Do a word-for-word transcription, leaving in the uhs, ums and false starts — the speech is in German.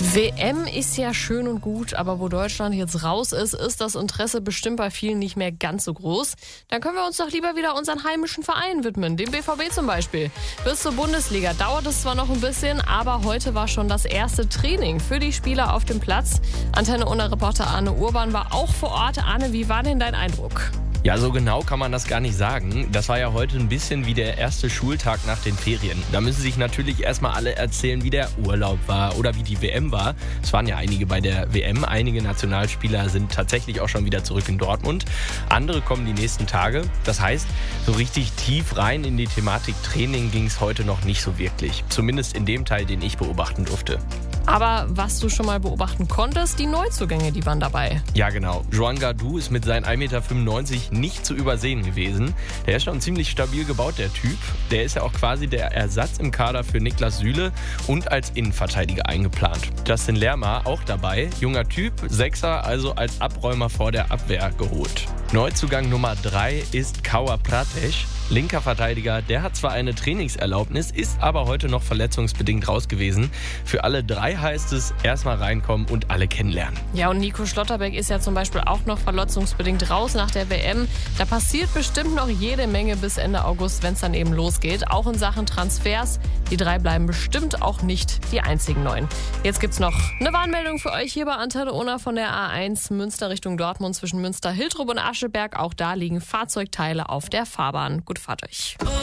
W M ist ja schön und gut, aber wo Deutschland jetzt raus ist, ist das Interesse bestimmt bei vielen nicht mehr ganz so groß. Dann können wir uns doch lieber wieder unseren heimischen Vereinen widmen, dem B V B zum Beispiel. Bis zur Bundesliga dauert es zwar noch ein bisschen, aber heute war schon das erste Training für die Spieler auf dem Platz. Antenne-Reporter Arne Urban war auch vor Ort. Arne, wie war denn dein Eindruck? Ja, so genau kann man das gar nicht sagen. Das war ja heute ein bisschen wie der erste Schultag nach den Ferien. Da müssen sich natürlich erstmal alle erzählen, wie der Urlaub war oder wie die W M war. Es waren ja einige bei der W M. Einige Nationalspieler sind tatsächlich auch schon wieder zurück in Dortmund. Andere kommen die nächsten Tage. Das heißt, so richtig tief rein in die Thematik Training ging es heute noch nicht so wirklich. Zumindest in dem Teil, den ich beobachten durfte. Aber was du schon mal beobachten konntest, die Neuzugänge, die waren dabei. Ja, genau. Joan Gardou ist mit seinen ein Meter fünfundneunzig nicht zu übersehen gewesen. Der ist schon ziemlich stabil gebaut, der Typ. Der ist ja auch quasi der Ersatz im Kader für Niklas Süle und als Innenverteidiger eingeplant. Justin Lerma auch dabei. Junger Typ, Sechser, also als Abräumer vor der Abwehr geholt. Neuzugang Nummer drei ist Kaua Prates. Linker Verteidiger, der hat zwar eine Trainingserlaubnis, ist aber heute noch verletzungsbedingt raus gewesen. Für alle drei heißt es, erstmal reinkommen und alle kennenlernen. Ja, und Nico Schlotterbeck ist ja zum Beispiel auch noch verletzungsbedingt raus nach der W M. Da passiert bestimmt noch jede Menge bis Ende August, wenn es dann eben losgeht. Auch in Sachen Transfers. Die drei bleiben bestimmt auch nicht die einzigen Neuen. Jetzt gibt's noch eine Warnmeldung für euch hier bei Antenne Unna von der A eins Münster Richtung Dortmund zwischen Münster-Hiltrop und Ascheberg. Auch da liegen Fahrzeugteile auf der Fahrbahn. Gut, fahrt euch.